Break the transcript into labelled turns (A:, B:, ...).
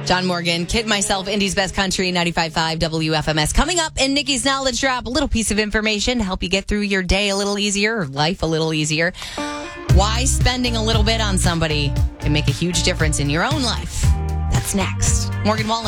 A: John Morgan, Kid Myself, Indy's Best Country, 95.5 WFMS. Coming up in Nikki's Knowledge Drop, a little piece of information to help you get through your day a little easier, or life a little easier. Why spending a little bit on somebody can make a huge difference in your own life. That's next. Morgan Wallen.